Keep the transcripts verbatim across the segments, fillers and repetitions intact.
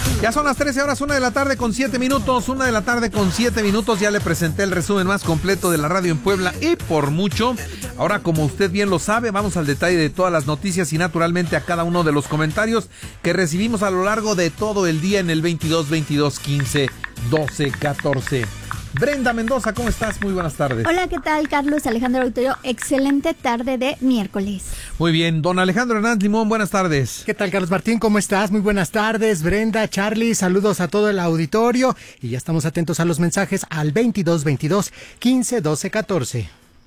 Ya son las trece horas, una de la tarde con siete minutos, una de la tarde con siete minutos, ya le presenté el resumen más completo de la radio en Puebla y por mucho. Ahora, como usted bien lo sabe, vamos al detalle de todas las noticias y naturalmente a cada uno de los comentarios que recibimos a lo largo de todo el día en el veintidós, veintidós, quince, doce, catorce. Brenda Mendoza, ¿cómo estás? Muy buenas tardes. Hola, ¿qué tal, Carlos Alejandro Auditorio? Excelente tarde de miércoles. Muy bien, don Alejandro Hernández Limón, buenas tardes. ¿Qué tal, Carlos Martín? ¿Cómo estás? Muy buenas tardes, Brenda, Charlie, saludos a todo el auditorio y ya estamos atentos a los mensajes al veintidós, veintidós, quince, doce, catorce.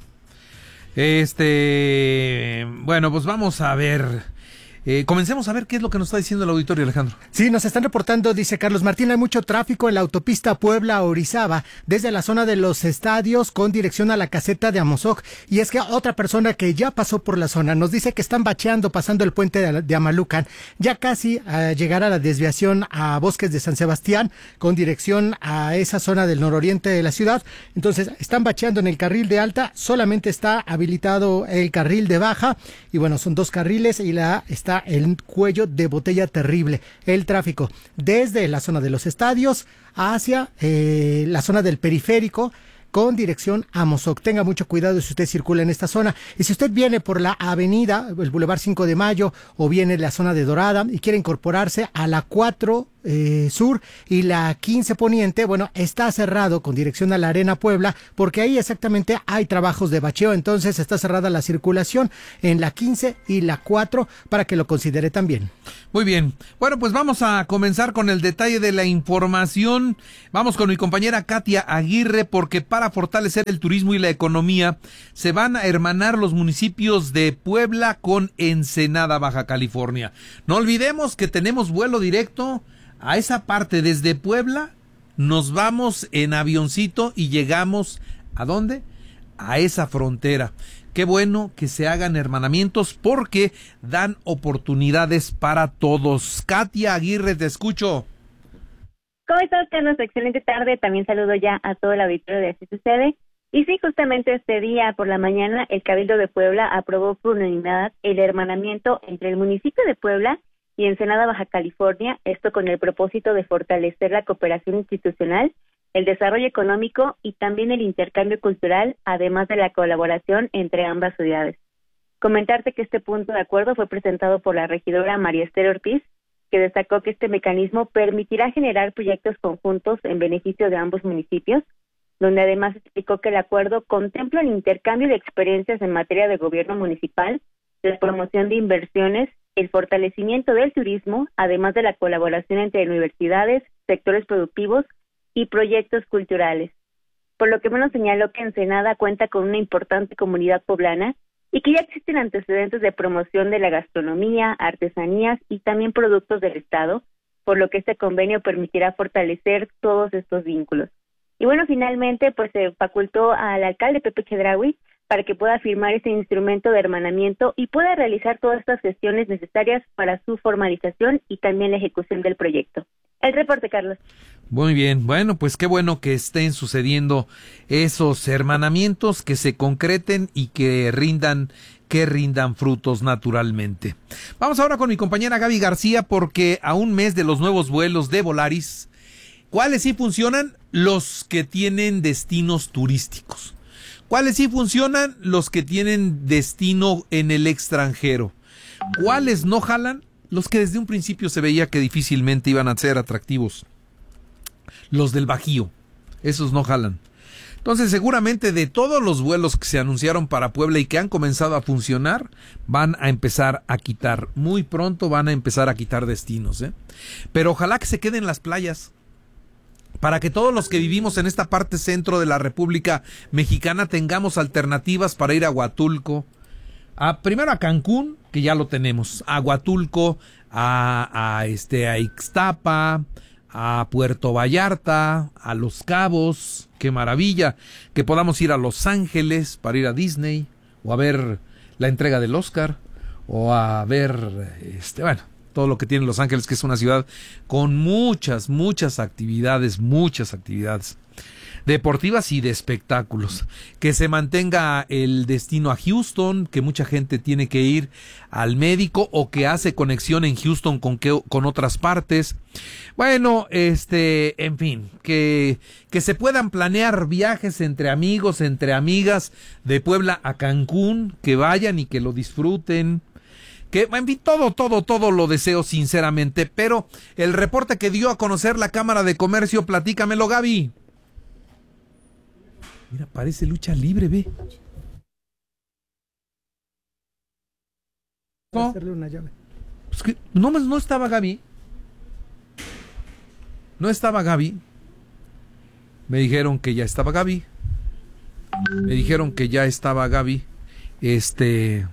Este, bueno, pues vamos a ver... Eh, comencemos a ver qué es lo que nos está diciendo el auditorio, Alejandro. Sí, nos están reportando, dice Carlos Martín, hay mucho tráfico en la autopista Puebla-Orizaba, desde la zona de los estadios con dirección a la caseta de Amozoc. Y es que otra persona que ya pasó por la zona nos dice que están bacheando pasando el puente de, de Amalucan, ya casi a llegar a la desviación a Bosques de San Sebastián, con dirección a esa zona del nororiente de la ciudad. Entonces, están bacheando en el carril de alta, solamente está habilitado el carril de baja, y bueno, son dos carriles y la está el cuello de botella terrible. El tráfico desde la zona de los estadios hacia eh, la zona del periférico con dirección a Amozoc. Tenga mucho cuidado si usted circula en esta zona. Y si usted viene por la avenida, el Boulevard cinco de Mayo, o viene de la zona de Dorada y quiere incorporarse a la cuatro eh, Sur y la quince Poniente, bueno, está cerrado con dirección a la Arena Puebla, porque ahí exactamente hay trabajos de bacheo. Entonces está cerrada la circulación en la quince y la cuatro para que lo considere también. Muy bien. Bueno, pues vamos a comenzar con el detalle de la información. Vamos con mi compañera Katia Aguirre, porque para fortalecer el turismo y la economía se van a hermanar los municipios de Puebla con Ensenada, Baja California. No olvidemos que tenemos vuelo directo a esa parte. Desde Puebla nos vamos en avioncito y llegamos ¿a dónde? A esa frontera. Qué bueno que se hagan hermanamientos porque dan oportunidades para todos. Katia Aguirre, te escucho. ¿Cómo estás, Carlos? Excelente tarde. También saludo ya a todo el auditorio de Así Sucede. Y sí, justamente este día por la mañana, el Cabildo de Puebla aprobó por unanimidad el hermanamiento entre el municipio de Puebla y Ensenada, Baja California, esto con el propósito de fortalecer la cooperación institucional, el desarrollo económico y también el intercambio cultural, además de la colaboración entre ambas ciudades. Comentarte que este punto de acuerdo fue presentado por la regidora María Esther Ortiz, que destacó que este mecanismo permitirá generar proyectos conjuntos en beneficio de ambos municipios, donde además explicó que el acuerdo contempla el intercambio de experiencias en materia de gobierno municipal, la promoción de inversiones, el fortalecimiento del turismo, además de la colaboración entre universidades, sectores productivos y proyectos culturales. Por lo que menos señaló que Ensenada cuenta con una importante comunidad poblana y que ya existen antecedentes de promoción de la gastronomía, artesanías y también productos del Estado, por lo que este convenio permitirá fortalecer todos estos vínculos. Y bueno, finalmente, pues se facultó al alcalde Pepe Chedraui para que pueda firmar este instrumento de hermanamiento y pueda realizar todas estas gestiones necesarias para su formalización y también la ejecución del proyecto. El reporte, Carlos. Muy bien, bueno, pues qué bueno que estén sucediendo esos hermanamientos, que se concreten y que rindan, que rindan frutos naturalmente. Vamos ahora con mi compañera Gaby García, porque a un mes de los nuevos vuelos de Volaris, ¿cuáles sí funcionan? Los que tienen destinos turísticos. ¿Cuáles sí funcionan? Los que tienen destino en el extranjero. ¿Cuáles no jalan? Los que desde un principio se veía que difícilmente iban a ser atractivos. Los del Bajío. Esos no jalan. Entonces, seguramente de todos los vuelos que se anunciaron para Puebla y que han comenzado a funcionar, van a empezar a quitar. Muy pronto van a empezar a quitar destinos, ¿eh? Pero ojalá que se queden las playas, para que todos los que vivimos en esta parte centro de la República Mexicana tengamos alternativas para ir a Huatulco, a, primero a Cancún, que ya lo tenemos, a Huatulco, a, a, este, a Ixtapa, a Puerto Vallarta, a Los Cabos, qué maravilla, que podamos ir a Los Ángeles para ir a Disney, o a ver la entrega del Oscar, o a ver, este, bueno, todo lo que tiene Los Ángeles, que es una ciudad con muchas, muchas actividades, muchas actividades. deportivas y de espectáculos. Que se mantenga el destino a Houston, que mucha gente tiene que ir al médico o que hace conexión en Houston con, que, con otras partes. Bueno, este, en fin, que, que se puedan planear viajes entre amigos, entre amigas de Puebla a Cancún, que vayan y que lo disfruten. Que, en fin, todo, todo, todo lo deseo sinceramente, pero el reporte que dio a conocer la Cámara de Comercio, platícamelo, Gaby. Mira, parece lucha libre, ve. No, hacerle una llave. Pues que no, no estaba Gaby. No estaba Gaby. Me dijeron que ya estaba Gaby. Me dijeron que ya estaba Gaby. Este...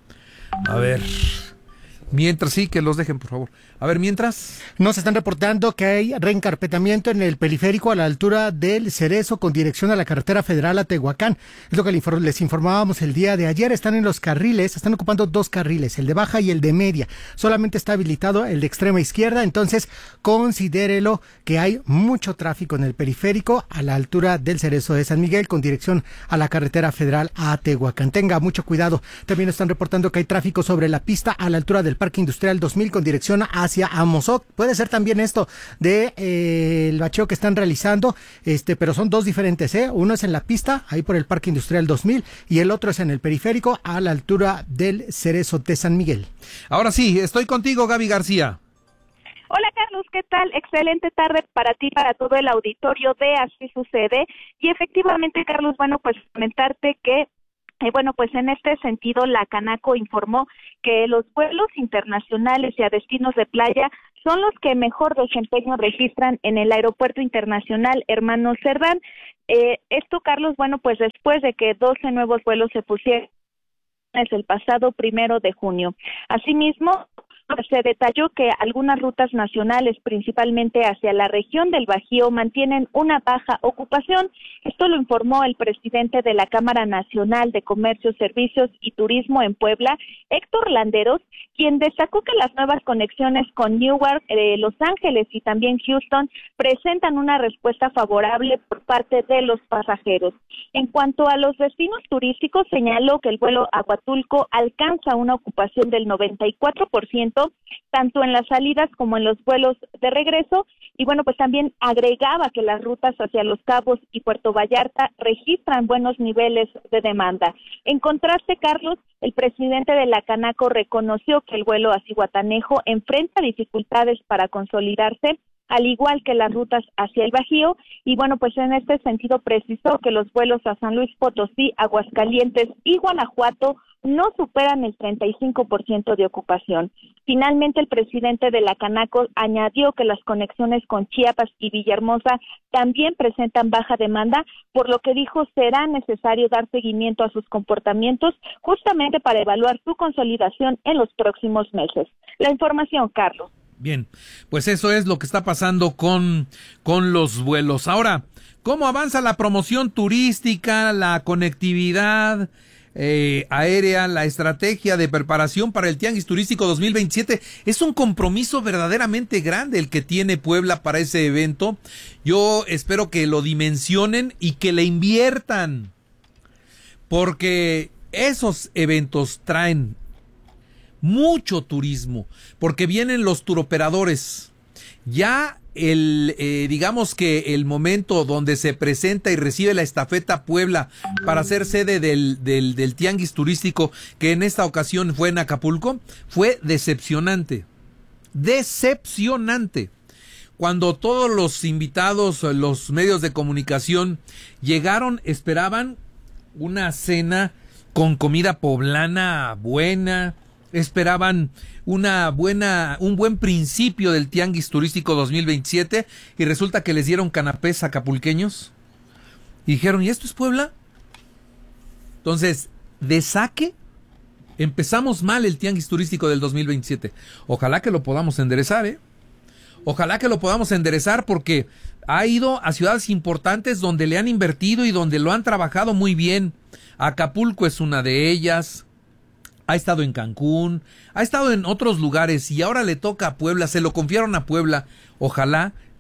A ver, mientras, sí, que los dejen, por favor. A ver, mientras... Nos están reportando que hay reencarpetamiento en el periférico a la altura del Cerezo con dirección a la carretera federal a Tehuacán. Es lo que les informábamos el día de ayer. Están en los carriles, están ocupando dos carriles, el de baja y el de media. Solamente está habilitado el de extrema izquierda, entonces considérelo que hay mucho tráfico en el periférico a la altura del Cerezo de San Miguel con dirección a la carretera federal a Tehuacán. Tenga mucho cuidado. También están reportando que hay tráfico sobre la pista a la altura del Parque Industrial dos mil con dirección a hacia Amozoc. Puede ser también esto de eh, el bacheo que están realizando, este, pero son dos diferentes, ¿eh? Uno es en la pista, ahí por el Parque Industrial dos mil, y el otro es en el periférico a la altura del Cerezo de San Miguel. Ahora sí, estoy contigo, Gaby García. Hola Carlos, ¿qué tal? Excelente tarde para ti, para todo el auditorio de Así Sucede. Y efectivamente, Carlos, bueno, pues comentarte que Eh, bueno, pues en este sentido, la Canaco informó que los vuelos internacionales y a destinos de playa son los que mejor desempeño registran en el Aeropuerto Internacional Hermano Cerdán. Eh, esto, Carlos, bueno, pues después de que doce nuevos vuelos se pusieron desde el pasado primero de junio. Asimismo, se detalló que algunas rutas nacionales, principalmente hacia la región del Bajío, mantienen una baja ocupación. Esto lo informó el presidente de la Cámara Nacional de Comercio, Servicios y Turismo en Puebla, Héctor Landeros, quien destacó que las nuevas conexiones con Newark, eh, Los Ángeles y también Houston presentan una respuesta favorable por parte de los pasajeros. En cuanto a los destinos turísticos, señaló que el vuelo a Huatulco alcanza una ocupación del noventa y cuatro por ciento, tanto en las salidas como en los vuelos de regreso, y bueno, pues también agregaba que las rutas hacia Los Cabos y Puerto Vallarta registran buenos niveles de demanda. En contraste, Carlos, el presidente de la Canaco reconoció que el vuelo a Zihuatanejo enfrenta dificultades para consolidarse, al igual que las rutas hacia el Bajío, y bueno, pues en este sentido precisó que los vuelos a San Luis Potosí, Aguascalientes y Guanajuato no superan el treinta y cinco por ciento de ocupación. Finalmente, el presidente de la Canaco añadió que las conexiones con Chiapas y Villahermosa también presentan baja demanda, por lo que dijo será necesario dar seguimiento a sus comportamientos justamente para evaluar su consolidación en los próximos meses. La información, Carlos. Bien, pues eso es lo que está pasando con, con los vuelos. Ahora, ¿cómo avanza la promoción turística, la conectividad eh, aérea, la estrategia de preparación para el Tianguis Turístico dos mil veintisiete? Es un compromiso verdaderamente grande el que tiene Puebla para ese evento. Yo espero que lo dimensionen y que le inviertan, porque esos eventos traen mucho turismo, porque vienen los turoperadores. Ya el, eh, digamos que el momento donde se presenta y recibe la estafeta Puebla para ser sede del, del, del Tianguis Turístico, que en esta ocasión fue en Acapulco, fue decepcionante. Decepcionante. Cuando todos los invitados, los medios de comunicación llegaron, esperaban una cena con comida poblana buena, esperaban una buena, un buen principio del Tianguis Turístico dos mil veintisiete, y resulta que les dieron canapés acapulqueños y dijeron, ¿y esto es Puebla? Entonces, de saque, empezamos mal el Tianguis Turístico del dos mil veintisiete. Ojalá que lo podamos enderezar, ¿eh? Ojalá que lo podamos enderezar, porque ha ido a ciudades importantes donde le han invertido y donde lo han trabajado muy bien. Acapulco es una de ellas. Ha estado en Cancún, ha estado en otros lugares y ahora le toca a Puebla, se lo confiaron a Puebla. Ojalá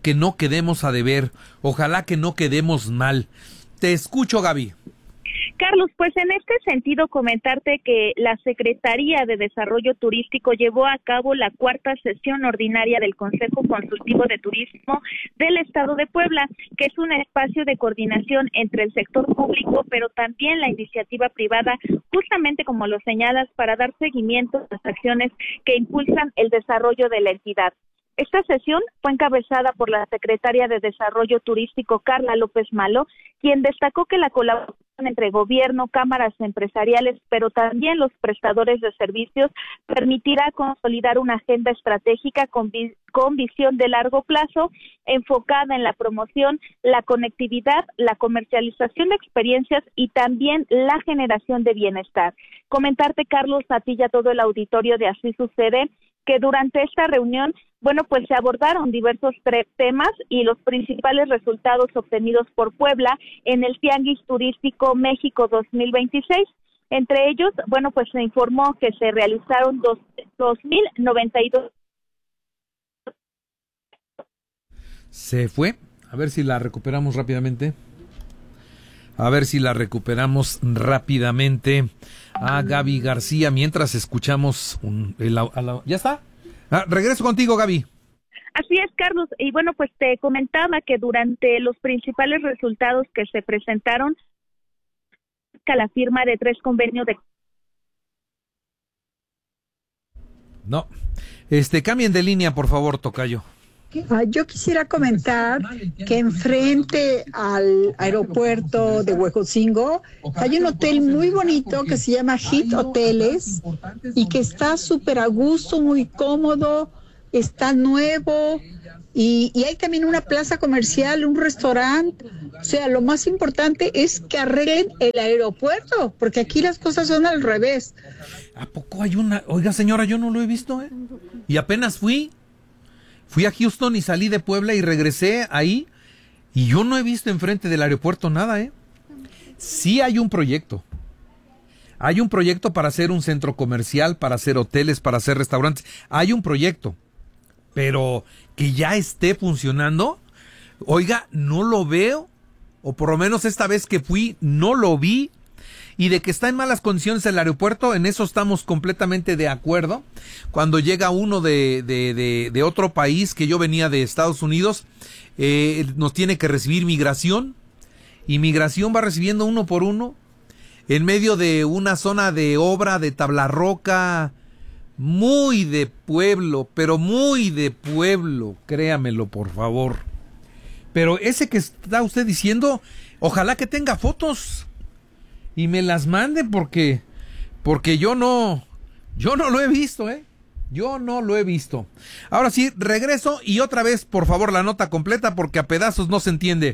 que no quedemos a deber, ojalá que no quedemos mal. Te escucho, Gaby. Carlos, pues en este sentido comentarte que la Secretaría de Desarrollo Turístico llevó a cabo la cuarta sesión ordinaria del Consejo Consultivo de Turismo del Estado de Puebla, que es un espacio de coordinación entre el sector público, pero también la iniciativa privada, justamente como lo señalas, para dar seguimiento a las acciones que impulsan el desarrollo de la entidad. Esta sesión fue encabezada por la secretaria de Desarrollo Turístico, Carla López Malo, quien destacó que la colaboración entre gobierno, cámaras empresariales, pero también los prestadores de servicios, permitirá consolidar una agenda estratégica con, vi- con visión de largo plazo, enfocada en la promoción, la conectividad, la comercialización de experiencias y también la generación de bienestar. Comentarte, Carlos, a ti y a todo el auditorio de Así Sucede, que durante esta reunión, bueno, pues se abordaron diversos tre- temas y los principales resultados obtenidos por Puebla en el Tianguis Turístico México dos mil veintiséis. Entre ellos, bueno, pues se informó que se realizaron dos, dos mil noventa y dos. Se fue. A ver si la recuperamos rápidamente. A ver si la recuperamos rápidamente a Gaby García mientras escuchamos un, el, el, ¿ya está? Ah, regreso contigo, Gaby. Así es, Carlos. Y bueno, pues te comentaba que durante los principales resultados que se presentaron, que la firma de tres convenios de... No, este, cambien de línea, por favor, tocayo. Ah, yo quisiera comentar que enfrente al aeropuerto de Huejotzingo hay un hotel muy bonito que se llama Hit Hoteles y que está súper a gusto, muy cómodo, está nuevo y, y hay también una plaza comercial, un restaurante. O sea, lo más importante es que arreglen el aeropuerto, porque aquí las cosas son al revés. ¿A poco hay una? Oiga, señora, yo no lo he visto, ¿eh? Y apenas fui. Fui a Houston y salí de Puebla y regresé ahí y yo no he visto enfrente del aeropuerto nada, ¿eh? Sí hay un proyecto. Hay un proyecto para hacer un centro comercial, para hacer hoteles, para hacer restaurantes. Hay un proyecto. Pero que ya esté funcionando, oiga, no lo veo. O por lo menos esta vez que fui, no lo vi. Y de que está en malas condiciones el aeropuerto, en eso estamos completamente de acuerdo. Cuando llega uno de, de, de, de otro país, que yo venía de Estados Unidos, eh, nos tiene que recibir migración. Y migración va recibiendo uno por uno, en medio de una zona de obra de tabla roca, muy de pueblo, pero muy de pueblo, créamelo por favor. Pero ese que está usted diciendo, ojalá que tenga fotos y me las mande porque porque yo no yo no lo he visto, eh. Yo no lo he visto. Ahora sí, regreso y otra vez, por favor, la nota completa porque a pedazos no se entiende.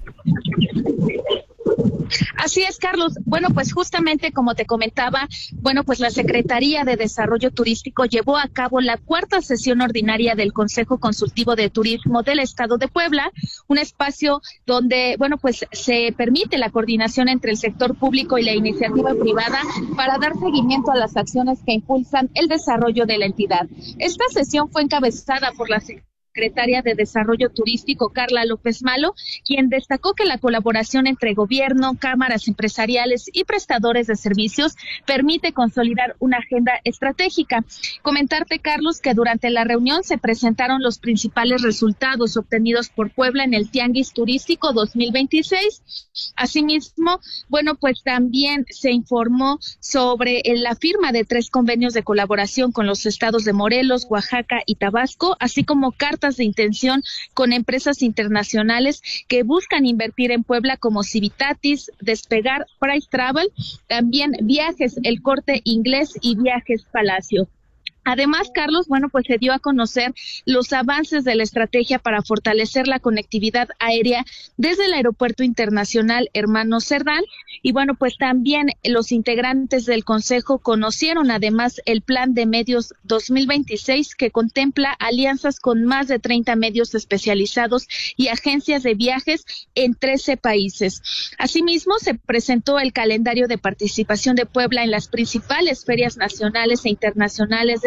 Así es, Carlos. Bueno, pues justamente como te comentaba, bueno, pues la Secretaría de Desarrollo Turístico llevó a cabo la cuarta sesión ordinaria del Consejo Consultivo de Turismo del Estado de Puebla, un espacio donde, bueno, pues se permite la coordinación entre el sector público y la iniciativa privada para dar seguimiento a las acciones que impulsan el desarrollo de la entidad. Esta sesión fue encabezada por la Secretaria de Desarrollo Turístico, Carla López Malo, quien destacó que la colaboración entre gobierno, cámaras empresariales y prestadores de servicios permite consolidar una agenda estratégica. Comentarte, Carlos, que durante la reunión se presentaron los principales resultados obtenidos por Puebla en el Tianguis Turístico dos mil veintiséis. Asimismo, bueno, pues también se informó sobre la firma de tres convenios de colaboración con los estados de Morelos, Oaxaca y Tabasco, así como cartas de intención con empresas internacionales que buscan invertir en Puebla como Civitatis, Despegar, Price Travel, también Viajes El Corte Inglés y Viajes Palacio. Además, Carlos, bueno, pues se dio a conocer los avances de la estrategia para fortalecer la conectividad aérea desde el Aeropuerto Internacional Hermano Cerdán. Y bueno, pues también los integrantes del Consejo conocieron además el Plan de Medios dos mil veintiséis, que contempla alianzas con más de treinta medios especializados y agencias de viajes en trece países. Asimismo, se presentó el calendario de participación de Puebla en las principales ferias nacionales e internacionales de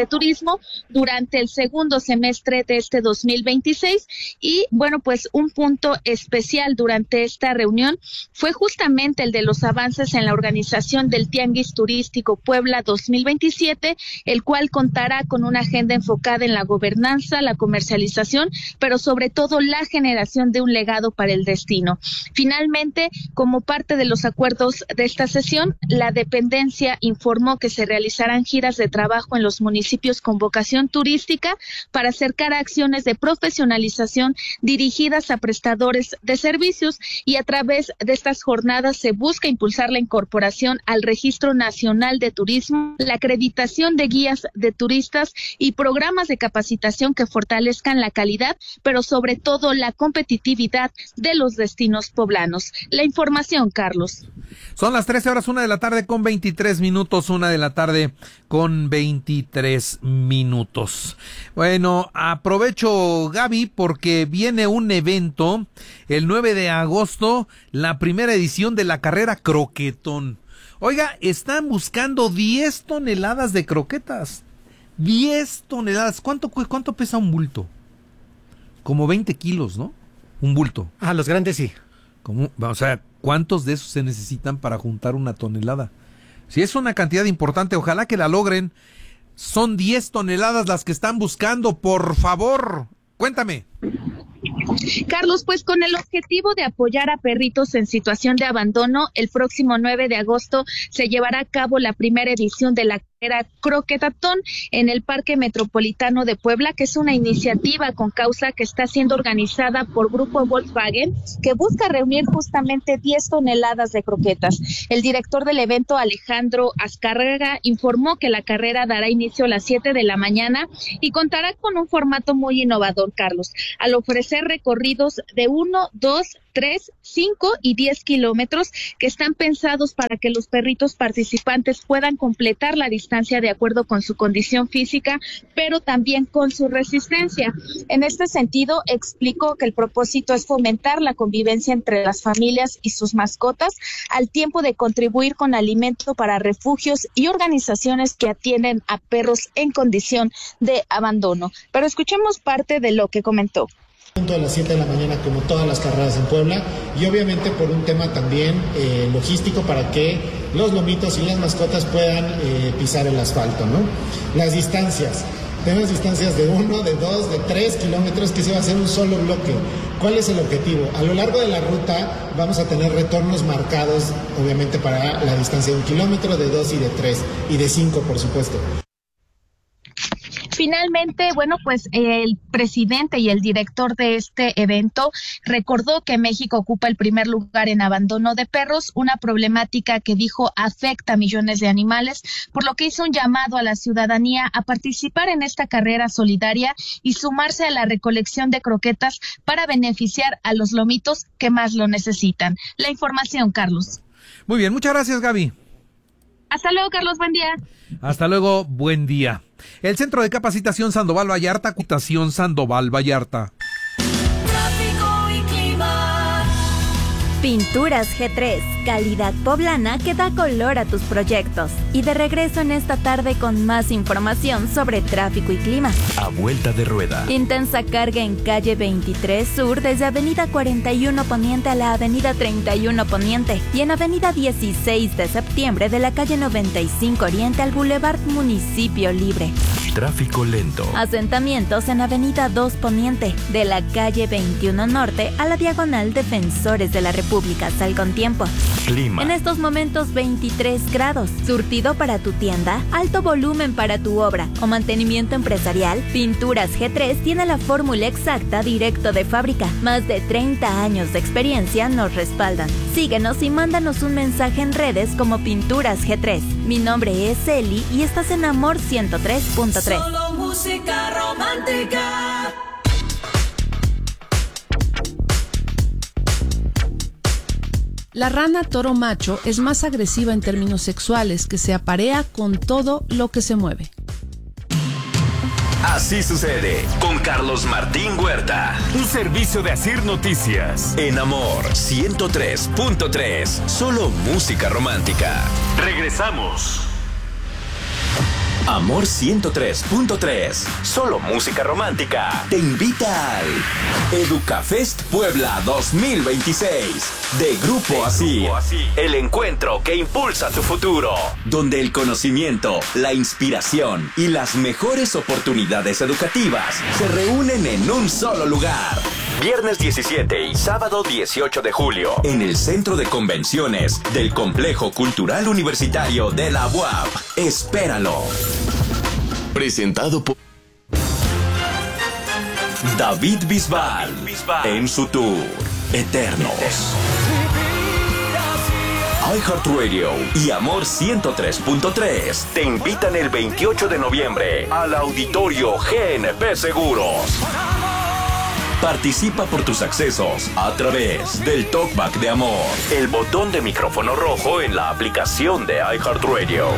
turismo durante el segundo semestre de este dos mil veintiséis. Y bueno, pues un punto especial durante esta reunión fue justamente el de los avances en la organización del Tianguis Turístico Puebla dos mil veintisiete, el cual contará con una agenda enfocada en la gobernanza, la comercialización, pero sobre todo la generación de un legado para el destino. Finalmente, como parte de los acuerdos de esta sesión, la dependencia informó que se realizarán giras de trabajo en los municipios con vocación turística para acercar acciones de profesionalización dirigidas a prestadores de servicios, y a través de estas jornadas se busca impulsar la incorporación al Registro Nacional de Turismo, la acreditación de guías de turistas y programas de capacitación que fortalezcan la calidad, pero sobre todo la competitividad de los destinos poblanos. La información, Carlos. Son las trece horas, una de la tarde con veintitrés minutos, una de la tarde con veintitrés minutos. Bueno, aprovecho, Gaby, porque viene un evento el nueve de agosto, la primera edición de la carrera Croquetón. Oiga, están buscando diez toneladas de croquetas. diez toneladas. ¿Cuánto, cuánto pesa un bulto? Como veinte kilos, ¿no? Un bulto. Ah, los grandes sí. Como, o sea, ¿cuántos de esos se necesitan para juntar una tonelada? Si es una cantidad importante, ojalá que la logren. Son diez toneladas las que están buscando, por favor. Cuéntame. Carlos, pues con el objetivo de apoyar a perritos en situación de abandono, el próximo nueve de agosto se llevará a cabo la primera edición de la carrera Croquetatón en el Parque Metropolitano de Puebla, que es una iniciativa con causa que está siendo organizada por Grupo Volkswagen, que busca reunir justamente diez toneladas de croquetas. El director del evento, Alejandro Azcárraga, informó que la carrera dará inicio a las siete de la mañana y contará con un formato muy innovador, Carlos, al ofrecer recorridos de uno, dos, tres, cinco y diez kilómetros que están pensados para que los perritos participantes puedan completar la distancia de acuerdo con su condición física, pero también con su resistencia. En este sentido, explicó que el propósito es fomentar la convivencia entre las familias y sus mascotas, al tiempo de contribuir con alimento para refugios y organizaciones que atienden a perros en condición de abandono. Pero escuchemos parte de lo que comentó. A las siete de la mañana, como todas las carreras en Puebla, y obviamente por un tema también eh, logístico para que los lomitos y las mascotas puedan eh, pisar el asfalto, ¿no? Las distancias, tenemos distancias de uno, de dos, de tres kilómetros, que se va a hacer un solo bloque. ¿Cuál es el objetivo? A lo largo de la ruta vamos a tener retornos marcados, obviamente para la distancia de un kilómetro, de dos y de tres, y de cinco, por supuesto. Finalmente, bueno, pues el presidente y el director de este evento recordó que México ocupa el primer lugar en abandono de perros, una problemática que dijo afecta a millones de animales, por lo que hizo un llamado a la ciudadanía a participar en esta carrera solidaria y sumarse a la recolección de croquetas para beneficiar a los lomitos que más lo necesitan. La información, Carlos. Muy bien, muchas gracias, Gaby. Hasta luego, Carlos, buen día. Hasta luego, buen día. El Centro de Capacitación Sandoval Vallarta, Capacitación Sandoval Vallarta. Tráfico y clima. Pinturas G tres, calidad poblana que da color a tus proyectos. Y de regreso en esta tarde con más información sobre tráfico y clima. A vuelta de rueda. Intensa carga en calle veintitrés Sur desde avenida cuarenta y uno Poniente a la avenida treinta y uno Poniente y en avenida dieciséis de septiembre de la calle noventa y cinco Oriente al Boulevard Municipio Libre. Tráfico lento. Asentamientos en avenida dos Poniente de la calle veintiuno Norte a la diagonal Defensores de la República. Sal con tiempo. Clima. En estos momentos veintitrés grados. Surtido para tu tienda, alto volumen para tu obra o mantenimiento empresarial. Pinturas G tres tiene la fórmula exacta directo de fábrica. Más de treinta años de experiencia nos respaldan. Síguenos y mándanos un mensaje en redes como Pinturas G tres. Mi nombre es Eli y estás en Amor ciento tres punto tres. Solo música romántica. La rana toro macho es más agresiva en términos sexuales, que se aparea con todo lo que se mueve. Así sucede con Carlos Martín Huerta. Un servicio de Asir Noticias. En Amor ciento tres punto tres. Solo música romántica. Regresamos. Amor ciento tres punto tres, solo música romántica, te invita al Educafest Puebla dos mil veintiséis de Grupo Así, el encuentro que impulsa tu futuro, donde el conocimiento, la inspiración y las mejores oportunidades educativas se reúnen en un solo lugar. Viernes diecisiete y sábado dieciocho de julio, en el Centro de Convenciones del Complejo Cultural Universitario de la U A P. Espéralo. Presentado por David Bisbal, en su tour Eternos. iHeartRadio y Amor ciento tres punto tres te invitan el veintiocho de noviembre al Auditorio G N P Seguros. Participa por tus accesos a través del Talkback de Amor, el botón de micrófono rojo en la aplicación de iHeartRadio.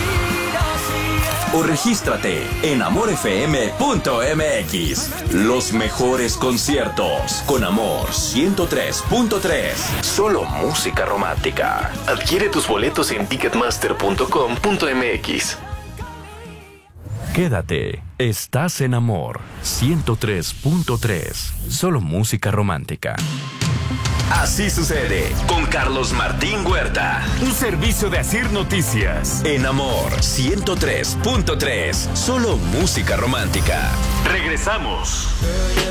O regístrate en amor f m punto m x. Los mejores conciertos con Amor ciento tres punto tres. Solo música romántica. Adquiere tus boletos en ticketmaster punto com punto m x. Quédate, estás en Amor ciento tres punto tres. Solo música romántica. Así sucede con Carlos Martín Huerta. Un servicio de Asir Noticias. En Amor ciento tres punto tres. Solo música romántica. Regresamos.